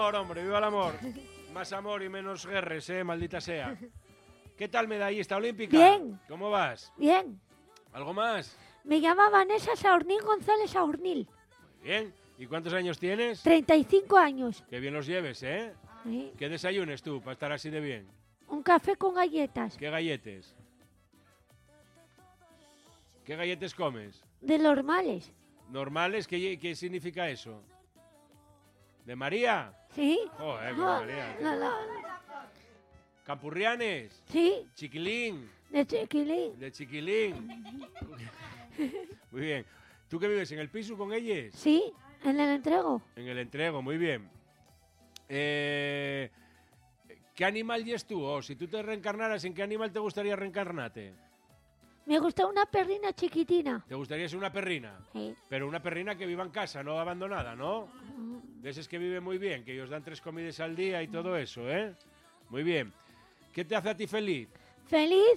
amor, hombre, viva el amor. Más amor y menos guerres, maldita sea. ¿Qué tal, medallista olímpica? Bien. ¿Cómo vas? Bien. ¿Algo más? Me llama Vanessa Saornil González Saornil. Muy bien. ¿Y cuántos años tienes? 35 años. Qué bien los lleves, ¿eh? Sí. ¿Qué desayunes tú para estar así de bien? Un café con galletas. ¿Qué galletes? ¿Qué galletes comes? De normales. ¿Normales? ¿Qué significa eso? ¿De María? ¿Sí? Joder, No, María. no. ¿Campurrianes? Sí, ¿Chiquilín? de chiquilín. ¿De chiquilín? Muy bien. ¿Tú qué vives en el piso con ellos? Sí, en el entrego. En el entrego, muy bien. ¿Qué animal eres tú? O si tú te reencarnaras, ¿en qué animal te gustaría reencarnarte? Me gusta una perrina chiquitina. ¿Te gustaría ser una perrina? Sí. Pero una perrina que viva en casa, no abandonada, ¿no? De esas que viven muy bien, que ellos dan 3 comidas al día y todo eso, ¿eh? Muy bien. ¿Qué te hace a ti feliz? Feliz.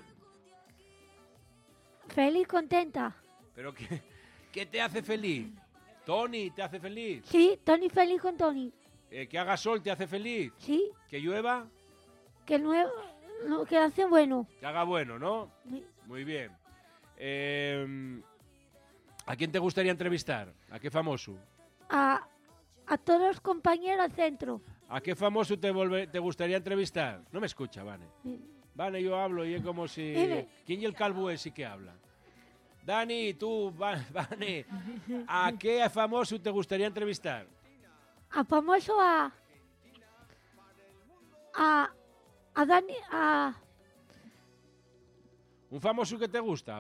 Feliz, contenta. ¿Pero qué te hace feliz? ¿Tony te hace feliz? Sí, Tony feliz con Tony. ¿Que haga sol te hace feliz? Sí, ¿Que llueva? que que hace bueno. Que haga bueno, ¿no? Sí. Muy bien. ¿A quién te gustaría entrevistar? ¿A qué famoso? A todos los compañeros al centro. ¿A qué famoso te gustaría entrevistar? No me escucha, Vane. Sí. Vane, yo hablo y es como si... Dime. ¿Quién y el calvo es y que habla? Dani, tú, Vane, ¿a qué famoso te gustaría entrevistar? A famoso a Dani, ¿Un famoso que te gusta?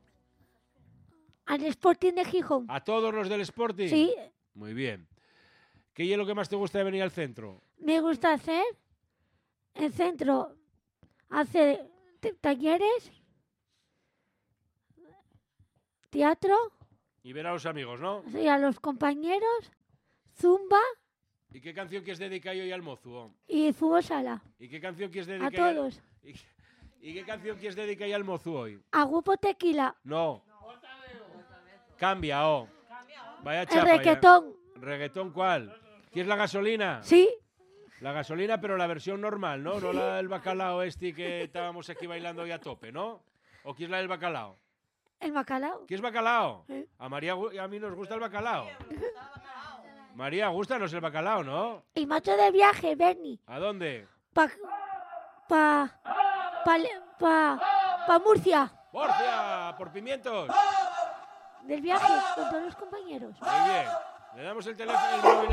al Sporting de Gijón. ¿A todos los del Sporting? Sí, Muy bien. ¿Qué es lo que más te gusta de venir al centro? me gusta hacer el centro, hacer talleres, teatro, Y ver a los amigos, ¿no? y a los compañeros, zumba ¿Y qué canción quieres dedicar hoy al mozo? y fútbol sala. ¿Y qué canción quieres A dedicar? todos. ¿Y qué canción quieres dedicar al mozo hoy? A Grupo Tequila. No. Cambia, Vaya El chapa. ya. requetón. ¿Reggaetón cuál? ¿Quieres la gasolina? Sí, La gasolina, pero la versión normal, ¿no? No la del bacalao que estábamos aquí bailando hoy a tope, ¿no? ¿O quieres la del bacalao? el bacalao. ¿Quieres bacalao? Sí. A María y a mí nos gusta el bacalao. María, gustanos el bacalao, ¿no? Y macho de viaje, Bernie. ¿A dónde? Pa Murcia. ¡Murcia! ¡Por pimientos! Del viaje con todos los compañeros. Muy bien. Le damos el teléfono, el móvil.